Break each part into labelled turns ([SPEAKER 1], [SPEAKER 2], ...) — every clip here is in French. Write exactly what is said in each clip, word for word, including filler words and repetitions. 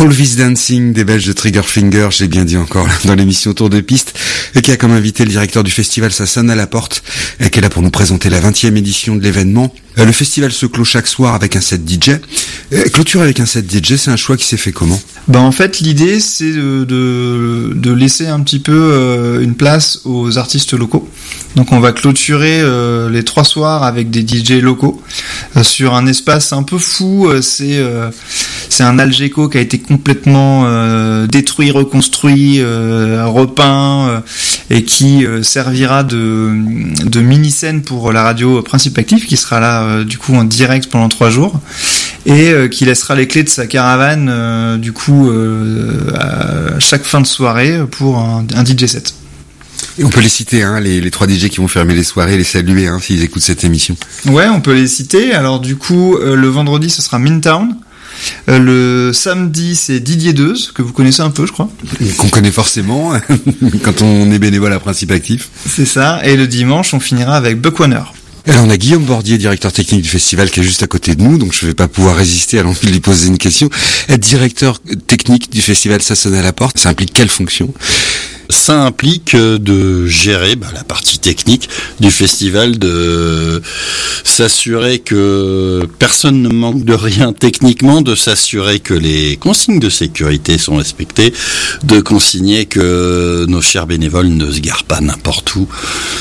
[SPEAKER 1] Always Dancing des Belges de Triggerfinger, j'ai bien dit encore dans l'émission Tour de Piste, et qui a comme invité le directeur du festival, ça sonne à la porte, et qui est là pour nous présenter la vingtième édition de l'événement. Le festival se clôt chaque soir avec un set D J. Clôture avec un set D J, c'est un choix qui s'est fait comment ?
[SPEAKER 2] Ben en fait, l'idée c'est de, de, de laisser un petit peu euh, une place aux artistes locaux. Donc on va clôturer euh, les trois soirs avec des D J locaux euh, sur un espace un peu fou. Euh, c'est euh, c'est un Algeco qui a été complètement euh, détruit, reconstruit, euh, repeint euh, et qui euh, servira de de mini scène pour la radio Principe Actif qui sera là euh, du coup en direct pendant trois jours. Et euh, qui laissera les clés de sa caravane euh, du coup euh, à chaque fin de soirée pour un, un D J set.
[SPEAKER 1] Et on peut les citer, hein, les, les trois D J qui vont fermer les soirées, les saluer hein, s'ils écoutent cette émission.
[SPEAKER 2] Ouais, on peut les citer. Alors du coup, euh, le vendredi, ce sera Mintown. Euh, le samedi, c'est Didier Deuze, que vous connaissez un peu, je crois.
[SPEAKER 1] Qu'on connaît forcément quand on est bénévole à Principe Actif.
[SPEAKER 2] C'est ça. Et le dimanche, on finira avec Buck Warner.
[SPEAKER 1] Alors on a Guillaume Bordier, directeur technique du festival, qui est juste à côté de nous, donc je vais pas pouvoir résister à l'envie de lui poser une question. Être directeur technique du festival, ça sonne à la porte, ça implique quelle fonction ?
[SPEAKER 3] Ça implique de gérer bah, la partie technique du festival, de s'assurer que personne ne manque de rien techniquement, de s'assurer que les consignes de sécurité sont respectées, de consigner que nos chers bénévoles ne se garent pas n'importe où,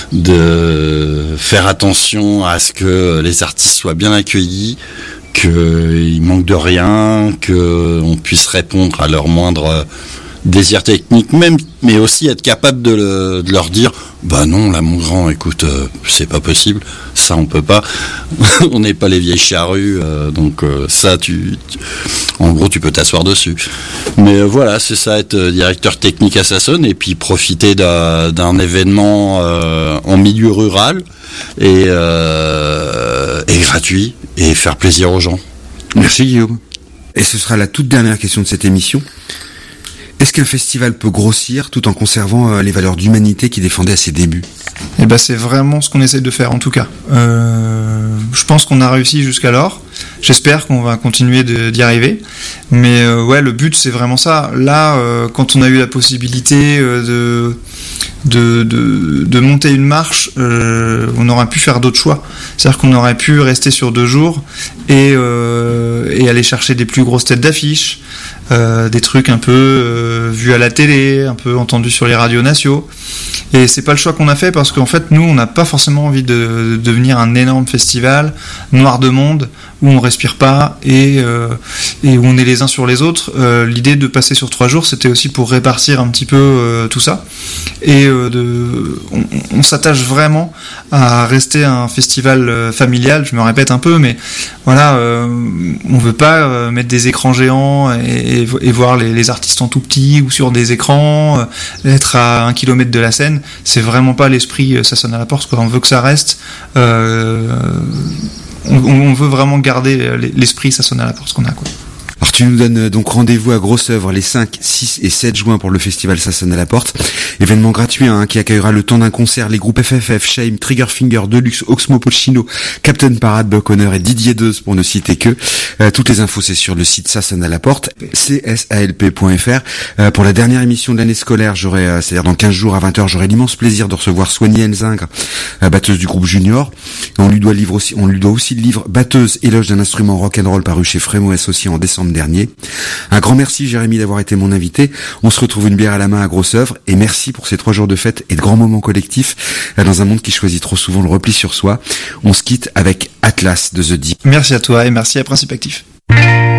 [SPEAKER 3] de faire attention à ce que les artistes soient bien accueillis, qu'il manque de rien, qu'on puisse répondre à leurs moindres désir technique même, mais aussi être capable de, le, de leur dire bah non là mon grand écoute euh, c'est pas possible, ça on peut pas on n'est pas les vieilles charrues euh, donc euh, ça tu, tu en gros tu peux t'asseoir dessus, mais euh, voilà c'est ça, être directeur technique à Sassonne et puis profiter d'un, d'un événement euh, en milieu rural et, euh, et gratuit et faire plaisir aux gens.
[SPEAKER 1] Merci Guillaume. Et ce sera la toute dernière question de cette émission. Est-ce qu'un festival peut grossir tout en conservant euh, les valeurs d'humanité qu'il défendait à ses débuts ?
[SPEAKER 2] Eh ben c'est vraiment ce qu'on essaie de faire en tout cas. Euh, je pense qu'on a réussi jusqu'alors. J'espère qu'on va continuer de, d'y arriver. Mais euh, ouais, le but c'est vraiment ça. Là, euh, quand on a eu la possibilité euh, de, de de de monter une marche, euh, on aurait pu faire d'autres choix. C'est-à-dire qu'on aurait pu rester sur deux jours et euh, et aller chercher des plus grosses têtes d'affiche. Euh, des trucs un peu euh, vus à la télé, un peu entendus sur les radios nationaux. Et c'est pas le choix qu'on a fait parce qu'en fait, nous, on n'a pas forcément envie de, de devenir un énorme festival noir de monde où on respire pas et, euh, et où on est les uns sur les autres. Euh, l'idée de passer sur trois jours, c'était aussi pour répartir un petit peu euh, tout ça. Et euh, de, on, on s'attache vraiment à rester un festival euh, familial. Je me répète un peu, mais voilà, euh, on veut pas euh, mettre des écrans géants et, et, et voir les, les artistes en tout petit ou sur des écrans, euh, être à un kilomètre de la scène. C'est vraiment pas l'esprit, ça sonne à la porte, quoi. On veut que ça reste. Euh, on, on veut vraiment garder l'esprit, ça sonne à la porte, ce qu'on a, quoi.
[SPEAKER 1] Alors tu nous donnes donc rendez-vous à Grosse-Œuvre les cinq, six et sept juin pour le festival Ça sonne à la porte. Événement gratuit hein, qui accueillera le temps d'un concert les groupes F F F, Shame, Triggerfinger, Deluxe, Oxmo Puccino, Captain Parade, Buck Warner et Didier Deuze pour ne citer que. Euh, toutes les infos c'est sur le site Ça sonne à la porte, c s a l p point f r. Euh, pour la dernière émission de l'année scolaire, j'aurai, euh, c'est-à-dire dans quinze jours à vingt heures, j'aurai l'immense plaisir de recevoir Soigny Elzingre, euh, batteuse du groupe Junior. Et on lui doit livre aussi, on lui doit aussi le livre Batteuse, éloge d'un instrument rock'n'roll paru chez Frémo Associé en décembre dernier. Un grand merci Jérémy d'avoir été mon invité. On se retrouve une bière à la main à Grosse-Œuvre et merci pour ces trois jours de fête et de grands moments collectifs dans un monde qui choisit trop souvent le repli sur soi. On se quitte avec Atlas de The Deep.
[SPEAKER 2] Merci à toi et merci à Principe Actif.